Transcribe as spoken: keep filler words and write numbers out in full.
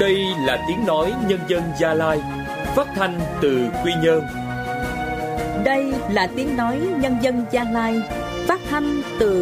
Đây là tiếng nói nhân dân Gia Lai, phát thanh từ Quy Nhơn. Đây là tiếng nói nhân dân Gia Lai, phát thanh từ